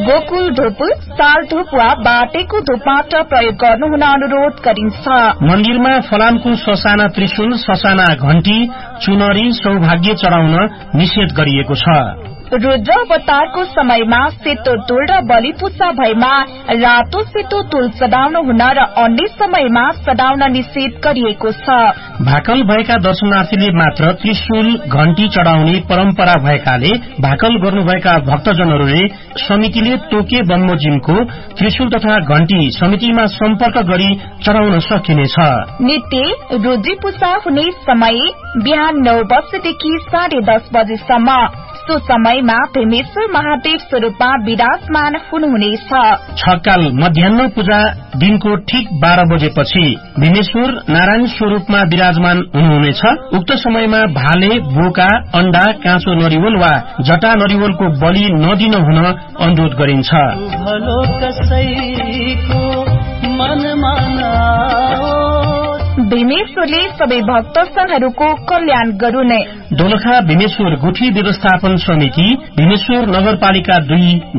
गोकुल धूप, साल धूप वा बाटेको धूप मात्र प्रयोग गर्नुहुन अनुरोध गरिन्छ। मन्दिरमा फलामको ससाना त्रिशूल, ससाना घण्टी, चुनरी, सौभाग्य चढाउन निषेध गरिएको छ। रुद्र अवतारको समयमा सेतो तुल र बलिपूजा भएमा रातो सेतो तुल चढाउनु हुन र अन्य समयमा चढाउन निषेध गरिएको छ। भाकल भएका दर्शनार्थीले मात्र त्रिशूल घण्टी चढाउने परम्परा भएकाले भाकल गर्नुभएका भक्तजनहरूले समितिले तोके बमोजिमको त्रिशूल तथा घण्टी समितिमा सम्पर्क गरी चढाउन सकिनेछ। नित्य रुद्री पूजा हुने समय बिहान 9 बजेदेखि 10:30 बजेसम्म। सो समयमा भीमेश्वर महादेव स्वरूपमा विराजमान हुनुहुनेछ। छकाल मध्याह्न पूजा दिनको ठीक 12 बजेपछि भीमेश्वर नारायण स्वरूपमा विराजमान हुनुहुनेछ। उक्त समयमा भाले, बोका, अण्डा, काँचो नरिवल वा जटा नरिवलको बलि नदिन हुन अनुरोध गरिन्छ। भीमेश्वरले सबै भक्तजनहरूको कल्याण गरून्। दोलखा भीमेश्वर गुठी व्यवस्थापन समिति, भीमेश्वर नगरपालिका 2